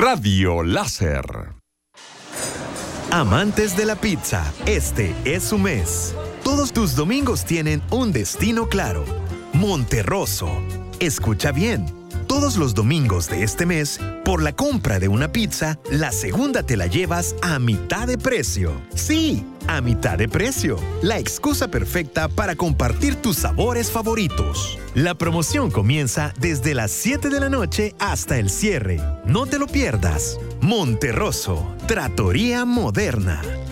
Radio Láser. Amantes de la pizza, este es su mes. Todos tus domingos tienen un destino claro: Monterroso. Escucha bien. Todos los domingos de este mes, por la compra de una pizza, la segunda te la llevas a mitad de precio. Sí, a mitad de precio. La excusa perfecta para compartir tus sabores favoritos. La promoción comienza desde las 7 de la noche hasta el cierre. No te lo pierdas. Monterroso, Trattoria Moderna.